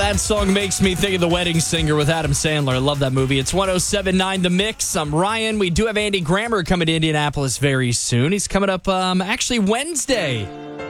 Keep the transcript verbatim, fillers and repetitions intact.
that song makes me think of The Wedding Singer with Adam Sandler. I love that movie. It's one oh seven point nine The Mix. I'm Ryan. We do have Andy Grammer coming to Indianapolis very soon. He's coming up um, actually Wednesday.